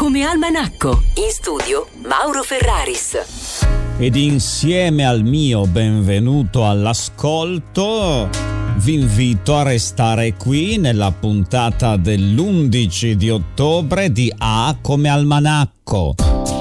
come almanacco. In studio Mauro Ferraris. Ed insieme al mio benvenuto all'ascolto vi invito a restare qui nella puntata dell'11 di ottobre di A come almanacco.